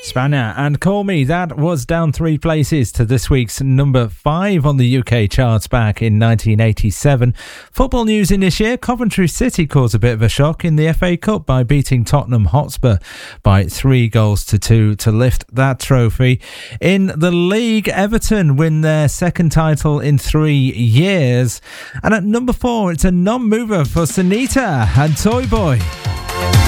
Spanier and Call Me. That was down 3 places to this week's number 5 on the UK charts back in 1987. Football news in this year: Coventry City caused a bit of a shock in the FA Cup by beating Tottenham Hotspur by 3-2 to lift that trophy. In the league, Everton win their second title in 3 years. And at number 4, it's a non-mover for Sunita and Toy Boy.